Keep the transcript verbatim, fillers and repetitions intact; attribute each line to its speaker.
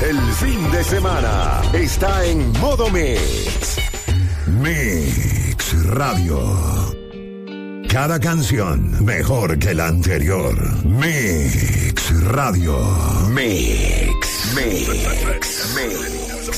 Speaker 1: El fin de semana está en modo Mix. Mix Radio. Cada canción mejor que la anterior. Mix Radio. Mix. Mix. Mix.